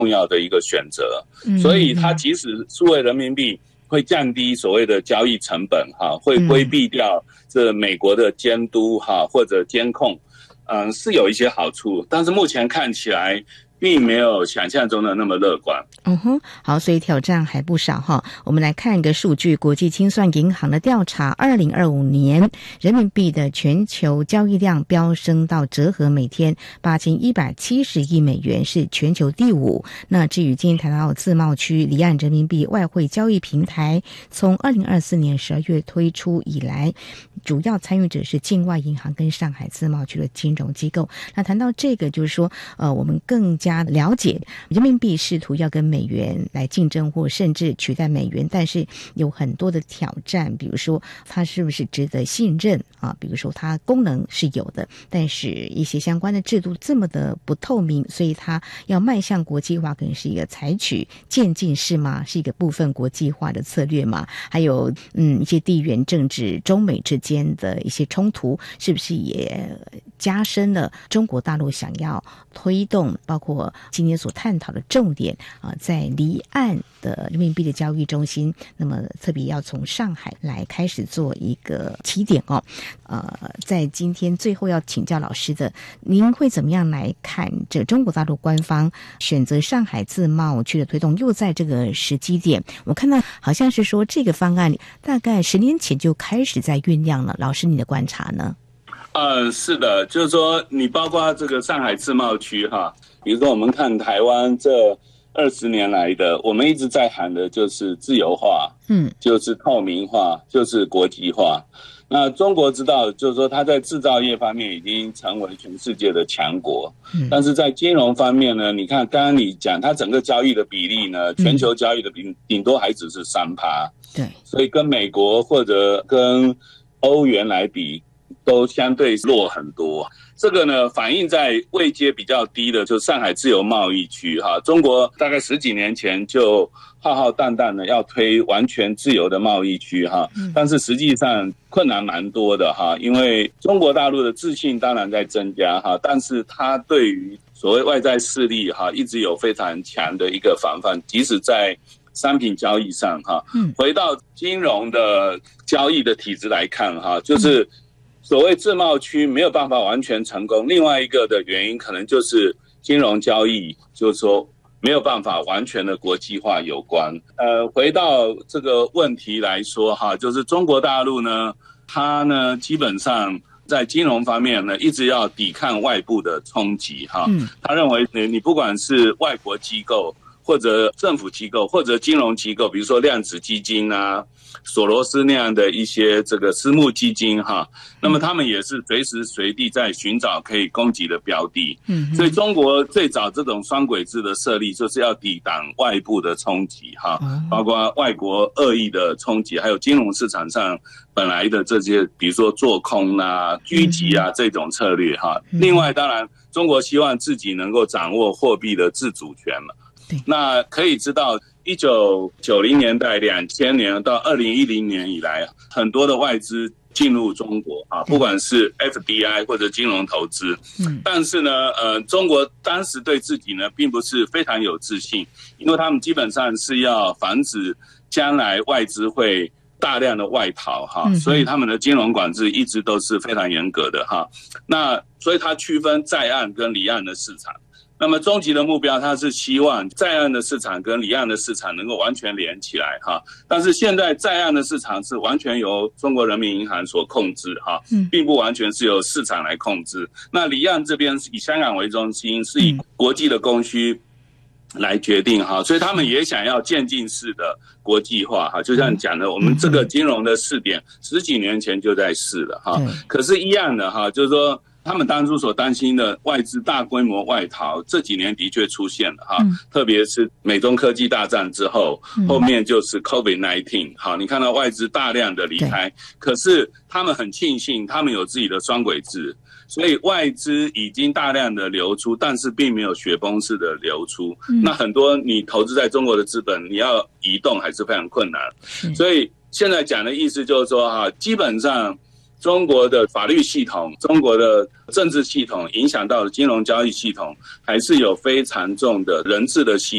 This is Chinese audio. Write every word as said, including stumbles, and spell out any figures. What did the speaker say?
重要的一个选择。所以它即使数位人民币会降低所谓的交易成本哈，会规避掉这美国的监督哈或者监控，嗯，是有一些好处，但是目前看起来并没有想象中的那么乐观。 嗯哼，好，所以挑战还不少哈。我们来看一个数据，国际清算银行的调查，二零二五年人民币的全球交易量飙升到折合每天八千一百七十亿美元，是全球第五。那至于今天谈到自贸区离岸人民币外汇交易平台，从二零二四年十二月推出以来，主要参与者是境外银行跟上海自贸区的金融机构。那谈到这个，就是说，呃，我们更加了解人民币试图要跟美元来竞争，或甚至取代美元，但是有很多的挑战，比如说它是不是值得信任啊？比如说它功能是有的，但是一些相关的制度这么的不透明，所以它要迈向国际化，可能是一个采取渐进式吗？是一个部分国际化的策略吗？还有嗯，一些地缘政治，中美之间的一些冲突，是不是也加深了中国大陆想要推动，包括今天所探讨的重点啊、呃，在离岸的人民币的交易中心，那么特别要从上海来开始做一个起点哦。呃，在今天最后要请教老师的，您会怎么样来看这中国大陆官方选择上海自贸区的推动，又在这个时机点？我看到好像是说这个方案大概十年前就开始在酝酿了，老师你的观察呢？ 呃，是的，就是说你包括这个上海自贸区哈，比如说我们看台湾这二十年来的，我们一直在喊的就是自由化，嗯，就是透明化，就是国际化。那中国知道，就是说它在制造业方面已经成为全世界的强国，嗯，但是在金融方面呢，你看刚刚你讲它整个交易的比例呢，全球交易的比顶多还只是三趴，对，所以跟美国或者跟欧元来比，都相对弱很多。这个呢，反映在位阶比较低的，就上海自由贸易区哈。中国大概十几年前就浩浩荡荡的要推完全自由的贸易区哈，但是实际上困难蛮多的哈，因为中国大陆的自信当然在增加哈，但是它对于所谓外在势力哈，一直有非常强的一个防范，即使在商品交易上哈。回到金融的交易的体制来看哈，就是所谓自贸区没有办法完全成功，另外一个的原因可能就是金融交易，就是说没有办法完全的国际化有关。呃，回到这个问题来说哈，就是中国大陆呢，它呢基本上在金融方面呢，一直要抵抗外部的冲击哈。嗯，他认为你你不管是外国机构，或者政府机构，或者金融机构，比如说量子基金啊、索罗斯那样的一些这个私募基金哈，那么他们也是随时随地在寻找可以攻击的标的。嗯，所以中国最早这种双轨制的设立，就是要抵挡外部的冲击哈，包括外国恶意的冲击，还有金融市场上本来的这些，比如说做空啊、狙击啊这种策略哈。另外，当然中国希望自己能够掌握货币的自主权嘛。那可以知道一九九零年代、两千年到二零一零年以来，很多的外资进入中国啊，不管是 F D I 或者金融投资。嗯，但是呢，呃，中国当时对自己呢，并不是非常有自信，因为他们基本上是要防止将来外资会大量的外逃哈，所以他们的金融管制一直都是非常严格的哈。那所以它区分在岸跟离岸的市场。那么终极的目标，它是希望在岸的市场跟离岸的市场能够完全连起来哈。但是现在在岸的市场是完全由中国人民银行所控制哈，并不完全是由市场来控制。那离岸这边以香港为中心，是以国际的供需来决定哈，所以他们也想要渐进式的国际化哈。就像讲的，我们这个金融的试点十几年前就在试了哈，可是一样的哈，就是说他们当初所担心的外资大规模外逃，这几年的确出现了哈，嗯、特别是美中科技大战之后，嗯、后面就是 COVID 十九， 好，你看到外资大量的离开，可是他们很庆幸他们有自己的双轨制，所以外资已经大量的流出，但是并没有雪崩式的流出。嗯、那很多你投资在中国的资本，你要移动还是非常困难。所以现在讲的意思就是说哈，基本上中国的法律系统、中国的政治系统影响到了金融交易系统，还是有非常重的人治的系统。